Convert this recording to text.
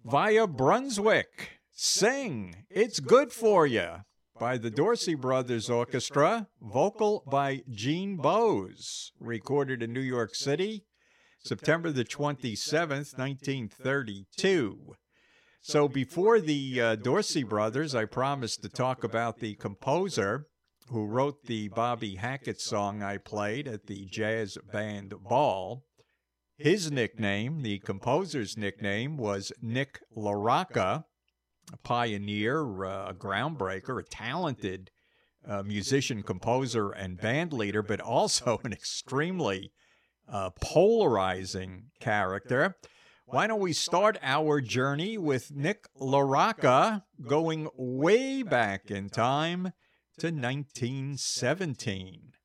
via Brunswick. Sing, It's Good For You, by the Dorsey Brothers Orchestra, vocal by Gene Bose, recorded in New York City, September the 27th, 1932. So before the Dorsey Brothers, I promised to talk about the composer who wrote the Bobby Hackett song I played at the Jazz Band Ball. His nickname, the composer's nickname, was Nick LaRocca, a pioneer, a groundbreaker, a talented musician, composer, and band leader, but also an extremely polarizing character. Why don't we start our journey with Nick LaRocca, going way back in time to 1917.